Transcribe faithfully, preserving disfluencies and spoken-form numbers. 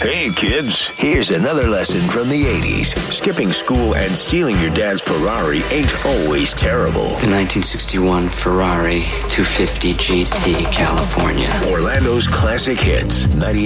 Hey, kids, here's another lesson from the eighties. Skipping school and stealing your dad's Ferrari ain't always terrible. The nineteen sixty-one Ferrari two fifty G T, California. Orlando's classic hits, ninety-eight.